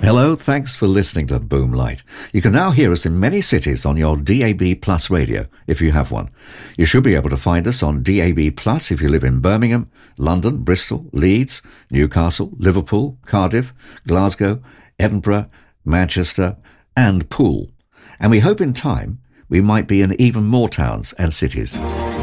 Hello, thanks for listening to Boomlight. You can now hear us in many cities on your DAB Plus radio, if you have one. You should be able to find us on DAB Plus if you live in Birmingham, London, Bristol, Leeds, Newcastle, Liverpool, Cardiff, Glasgow, Edinburgh, Manchester, and Poole. And we hope in time we might be in even more towns and cities.